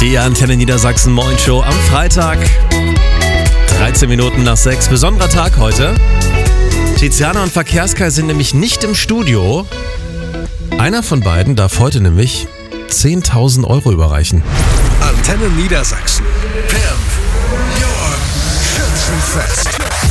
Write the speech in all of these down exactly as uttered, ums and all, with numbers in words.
Die Antenne Niedersachsen Moin Show am Freitag. dreizehn Minuten nach sechs. Besonderer Tag heute. Tiziana und Verkehrskai sind nämlich nicht im Studio. Einer von beiden darf heute nämlich zehntausend Euro überreichen. Antenne Niedersachsen. Pimp your Schützenfest.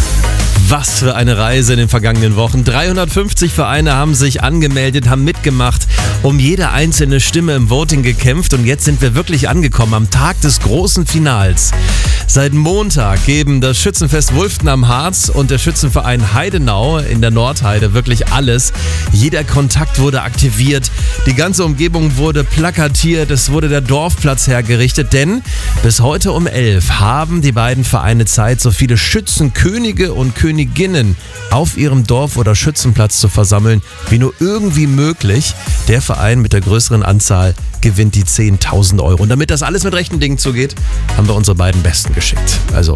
Was für eine Reise in den vergangenen Wochen. dreihundertfünfzig Vereine haben sich angemeldet, haben mitgemacht, um jede einzelne Stimme im Voting gekämpft und jetzt sind wir wirklich angekommen am Tag des großen Finals. Seit Montag geben das Schützenfest Wulften am Harz und der Schützenverein Heidenau in der Nordheide wirklich alles. Jeder Kontakt wurde aktiviert, die ganze Umgebung wurde plakatiert, es wurde der Dorfplatz hergerichtet, denn bis heute um elf haben die beiden Vereine Zeit, so viele Schützenkönige und Königinnen auf ihrem Dorf- oder Schützenplatz zu versammeln, wie nur irgendwie möglich. Der Verein mit der größeren Anzahl gewinnt die zehntausend Euro. Und damit das alles mit rechten Dingen zugeht, haben wir unsere beiden Besten geschickt. Also,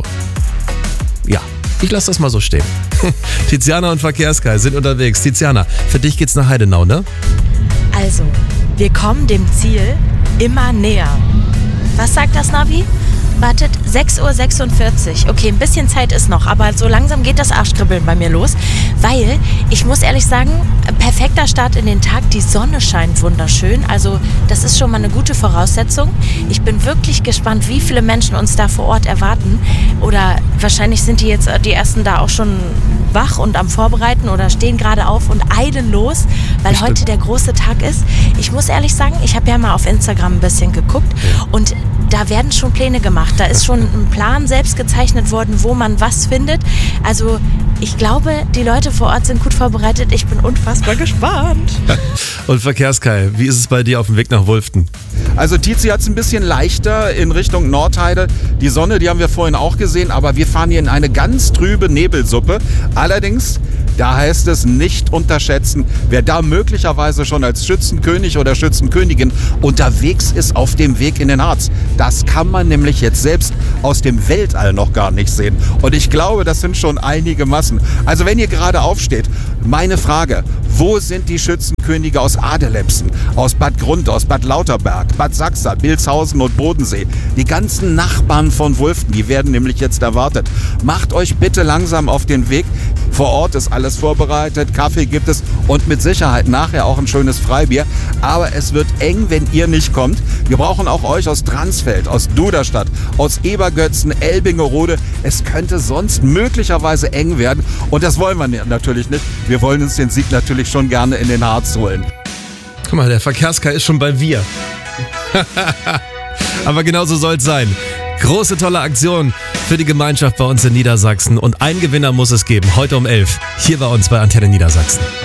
ja, ich lasse das mal so stehen. Tiziana und Verkehrskai sind unterwegs. Tiziana, für dich geht's nach Heidenau, ne? Also, wir kommen dem Ziel immer näher. Was sagt das Navi? Wartet, sechs Uhr sechsundvierzig. Okay, ein bisschen Zeit ist noch, aber so langsam geht das Arschkribbeln bei mir los, weil ich muss ehrlich sagen, perfekter Start in den Tag, die Sonne scheint wunderschön, also das ist schon mal eine gute Voraussetzung. Ich bin wirklich gespannt, wie viele Menschen uns da vor Ort erwarten oder wahrscheinlich sind die jetzt die ersten da auch schon wach und am Vorbereiten oder stehen gerade auf und eilen los, weil Bestimmt. heute der große Tag ist. Ich muss ehrlich sagen, ich habe ja mal auf Instagram ein bisschen geguckt und da werden schon Pläne gemacht. Da ist schon ein Plan selbst gezeichnet worden, wo man was findet. Also ich glaube, die Leute vor Ort sind gut vorbereitet. Ich bin unfassbar gespannt. Und Verkehrskai, wie ist es bei dir auf dem Weg nach Wulften? Also Tizi hat es ein bisschen leichter in Richtung Nordheide. Die Sonne, die haben wir vorhin auch gesehen, aber wir fahren hier in eine ganz trübe Nebelsuppe. Allerdings, da heißt es nicht unterschätzen, wer da möglicherweise schon als Schützenkönig oder Schützenkönigin unterwegs ist auf dem Weg in den Harz. Das kann man nämlich jetzt selbst aus dem Weltall noch gar nicht sehen. Und ich glaube, das sind schon einige Massen. Also wenn ihr gerade aufsteht, meine Frage, wo sind die Schützenkönige aus Adelepsen, aus Bad Grund, aus Bad Lauterberg, Bad Sachsa, Bilshausen und Bodensee? Die ganzen Nachbarn von Wulften, die werden nämlich jetzt erwartet. Macht euch bitte langsam auf den Weg. Vor Ort ist alles vorbereitet, Kaffee gibt es und mit Sicherheit nachher auch ein schönes Freibier. Aber es wird eng, wenn ihr nicht kommt. Wir brauchen auch euch aus Dransfeld, aus Duderstadt, aus Ebergötzen, Elbingerode. Es könnte sonst möglicherweise eng werden und das wollen wir natürlich nicht. Wir wollen uns den Sieg natürlich schon gerne in den Harz holen. Guck mal, der Verkehrskai ist schon bei wir. Aber genau so soll es sein. Große, tolle Aktion für die Gemeinschaft bei uns in Niedersachsen. Und ein Gewinner muss es geben, heute um elf, hier bei uns bei Antenne Niedersachsen.